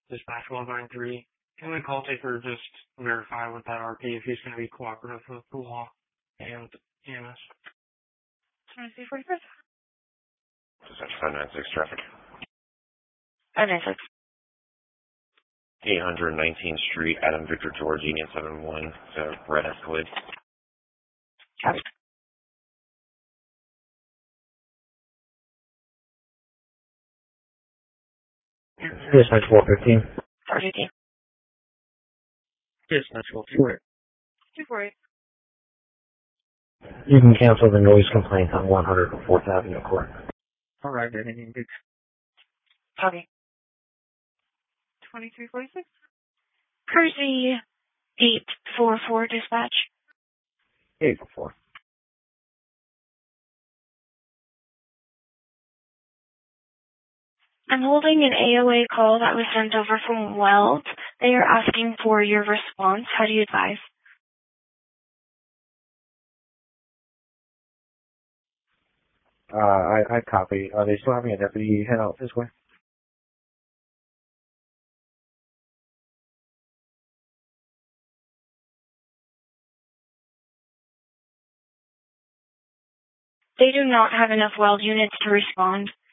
Dispatch 193. Can the call taker just verify with that RP if he's going to be cooperative with the law and EMS? 2345. Dispatch 596 traffic. 596. 819th Street, Adam Victor George, Union 71, red Escalade. Copy. Dispatch 415. 415. Dispatch 448. 248. You can cancel the noise complaint on 104th Avenue Court. Alright, then. Copy. 2346. Percy 844 dispatch. 844. I'm holding an AOA call that was sent over from Weld. They are asking for your response. How do you advise? I copy. Are they still having a deputy head out this way? They do not have enough Weld units to respond.